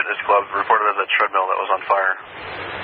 Club reported as a treadmill that was on fire.